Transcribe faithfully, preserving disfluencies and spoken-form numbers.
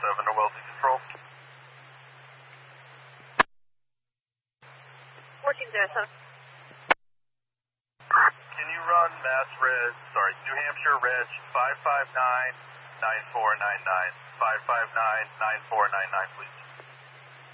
seven to Wellesley Control. fourteen zero seven. Can you run Mass Red, sorry, New Hampshire Reg five five nine nine four nine nine, five five nine nine four nine nine, please?